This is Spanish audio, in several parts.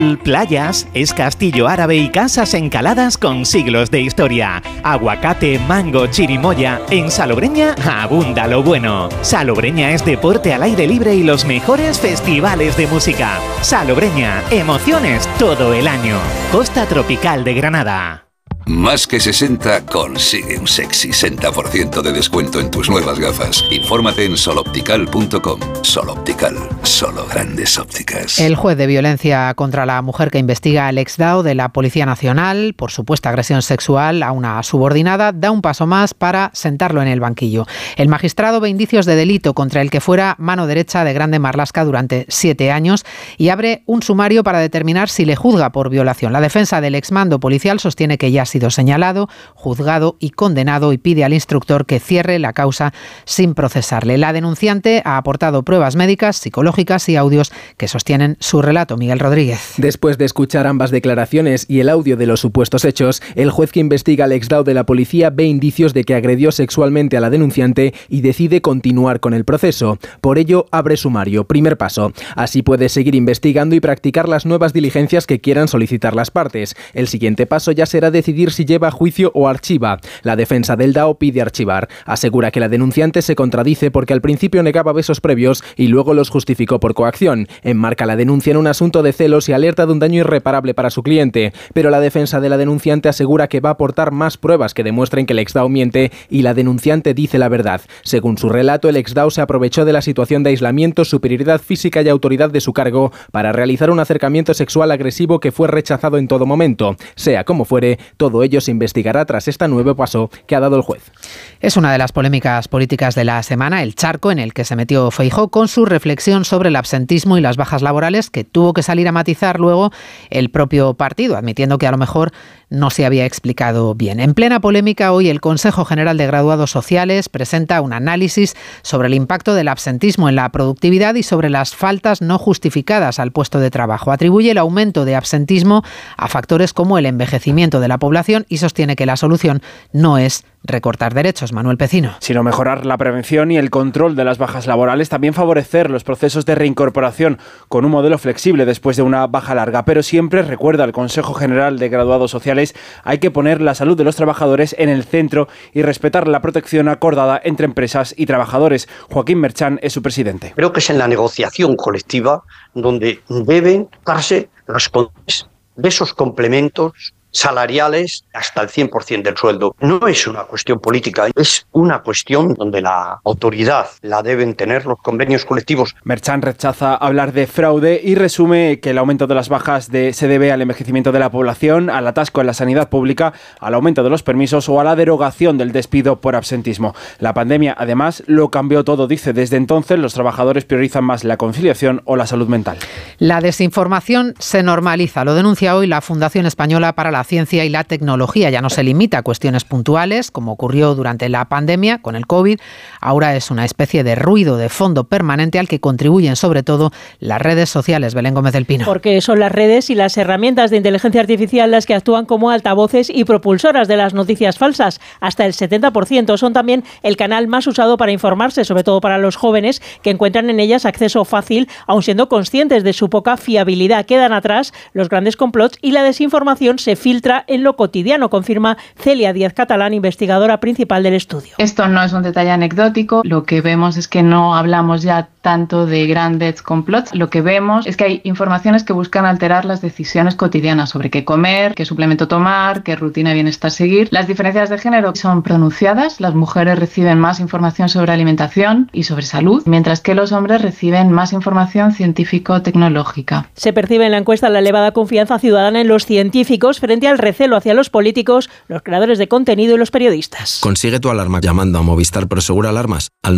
Playas, es castillo árabe y casas encaladas con siglos de historia. Aguacate, mango, chirimoya. En Salobreña abunda lo bueno. Salobreña es deporte al aire libre y los mejores festivales de música. Salobreña, emociones todo el año. Costa tropical de Granada. Más que 60 consigue un sexy 60% de descuento en tus nuevas gafas. Infórmate en soloptical.com. Soloptical, solo grandes ópticas. El juez de violencia contra la mujer que investiga al exdao de la Policía Nacional por supuesta agresión sexual a una subordinada da un paso más para sentarlo en el banquillo. El magistrado ve indicios de delito contra el que fuera mano derecha de Grande Marlaska durante 7 años y abre un sumario para determinar si le juzga por violación. La defensa del exmando policial sostiene que ya ha sido señalado, juzgado y condenado y pide al instructor que cierre la causa sin procesarle. La denunciante ha aportado pruebas médicas, psicológicas y audios que sostienen su relato. Miguel Rodríguez. Después de escuchar ambas declaraciones y el audio de los supuestos hechos, el juez que investiga al exdao de la policía ve indicios de que agredió sexualmente a la denunciante y decide continuar con el proceso. Por ello, abre sumario. Primer paso. Así puede seguir investigando y practicar las nuevas diligencias que quieran solicitar las partes. El siguiente paso ya será decidir si lleva a juicio o archiva. La defensa del DAO pide archivar. Asegura que la denunciante se contradice porque al principio negaba besos previos y luego los justificó por coacción. Enmarca la denuncia en un asunto de celos y alerta de un daño irreparable para su cliente. Pero la defensa de la denunciante asegura que va a aportar más pruebas que demuestren que el exdao miente y la denunciante dice la verdad. Según su relato, el exdao se aprovechó de la situación de aislamiento, superioridad física y autoridad de su cargo para realizar un acercamiento sexual agresivo que fue rechazado en todo momento. Sea como fuere, todo ello se investigará tras este nuevo paso que ha dado el juez. Es una de las polémicas políticas de la semana, el charco en el que se metió Feijóo con su reflexión sobre el absentismo y las bajas laborales que tuvo que salir a matizar luego el propio partido, admitiendo que a lo mejor no se había explicado bien. En plena polémica, hoy el Consejo General de Graduados Sociales presenta un análisis sobre el impacto del absentismo en la productividad y sobre las faltas no justificadas al puesto de trabajo. Atribuye el aumento de absentismo a factores como el envejecimiento de la población y sostiene que la solución no es recortar derechos. Manuel Pecino. Sino mejorar la prevención y el control de las bajas laborales, también favorecer los procesos de reincorporación con un modelo flexible después de una baja larga. Pero siempre, recuerda el Consejo General de Graduados Sociales, hay que poner la salud de los trabajadores en el centro y respetar la protección acordada entre empresas y trabajadores. Joaquín Merchán es su presidente. Creo que es en la negociación colectiva donde deben darse las condiciones de esos complementos salariales hasta el 100% del sueldo. No es una cuestión política, es una cuestión donde la autoridad la deben tener los convenios colectivos. Merchán rechaza hablar de fraude y resume que el aumento de las bajas se debe al envejecimiento de la población, al atasco en la sanidad pública, al aumento de los permisos o a la derogación del despido por absentismo. La pandemia, además, lo cambió todo, dice. Desde entonces, los trabajadores priorizan más la conciliación o la salud mental. La desinformación se normaliza. Lo denuncia hoy la Fundación Española para la Ciencia y la Tecnología. Ya no se limita a cuestiones puntuales, como ocurrió durante la pandemia con el COVID. Ahora es una especie de ruido de fondo permanente al que contribuyen sobre todo las redes sociales. Belén Gómez del Pino. Porque son las redes y las herramientas de inteligencia artificial las que actúan como altavoces y propulsoras de las noticias falsas. Hasta el 70% son también el canal más usado para informarse, sobre todo para los jóvenes que encuentran en ellas acceso fácil, aun siendo conscientes de su poca fiabilidad. Quedan atrás los grandes complots y la desinformación se filtra en lo cotidiano, confirma Celia Díaz Catalán, investigadora principal del estudio. Esto no es un detalle anecdótico, lo que vemos es que no hablamos ya tanto de grandes complots, lo que vemos es que hay informaciones que buscan alterar las decisiones cotidianas sobre qué comer, qué suplemento tomar, qué rutina de bienestar seguir. Las diferencias de género son pronunciadas, las mujeres reciben más información sobre alimentación y sobre salud, mientras que los hombres reciben más información científico-tecnológica. Se percibe en la encuesta la elevada confianza ciudadana en los científicos frente al recelo hacia los políticos, los creadores de contenido y los periodistas. Consigue tu alarma llamando a Movistar Prosegur Alarmas al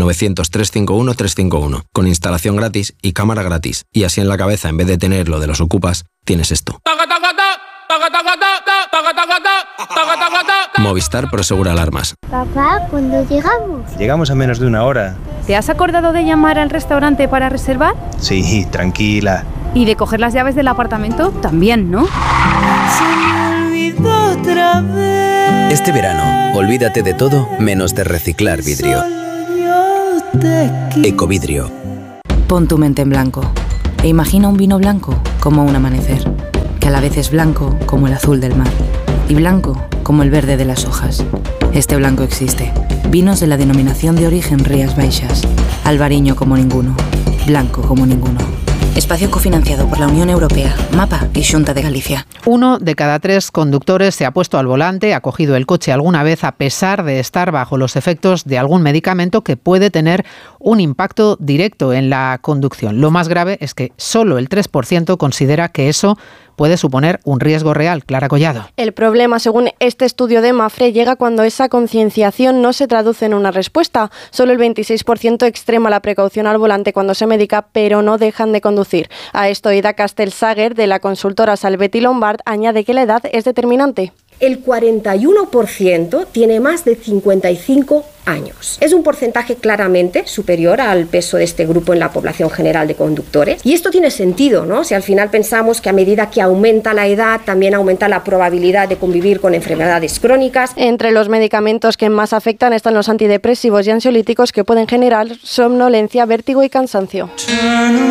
900-351-351, con instalación gratis y cámara gratis. Y así en la cabeza, en vez de tener lo de los ocupas, tienes esto. Movistar Prosegur Alarmas. Papá, ¿cuándo llegamos? Llegamos en menos de una hora. ¿Te has acordado de llamar al restaurante para reservar? Sí, tranquila. ¿Y de coger las llaves del apartamento? También, ¿no? Este verano, olvídate de todo menos de reciclar vidrio. Ecovidrio. Pon tu mente en blanco e imagina un vino blanco como un amanecer. veces blanco como el azul del mar y blanco como el verde de las hojas. Este blanco existe. Vinos de la denominación de origen Rías Baixas. Albariño como ninguno. Blanco como ninguno. Espacio cofinanciado por la Unión Europea, MAPA y Xunta de Galicia. 1 de cada 3 conductores se ha puesto al volante, ha cogido el coche alguna vez a pesar de estar bajo los efectos de algún medicamento que puede tener un impacto directo en la conducción. Lo más grave es que solo el 3% considera que eso puede suponer un riesgo real. Clara Collado. El problema, según este estudio de Mafre, llega cuando esa concienciación no se traduce en una respuesta. Solo el 26% extrema la precaución al volante cuando se medica, pero no dejan de conducir. A esto, Ida Castelsager, de la consultora Salvetti Lombard, añade que la edad es determinante. El 41% tiene más de 55 años. Es un porcentaje claramente superior al peso de este grupo en la población general de conductores. Y esto tiene sentido, ¿no? Si al final pensamos que a medida que aumenta la edad, también aumenta la probabilidad de convivir con enfermedades crónicas. Entre los medicamentos que más afectan están los antidepresivos y ansiolíticos, que pueden generar somnolencia, vértigo y cansancio.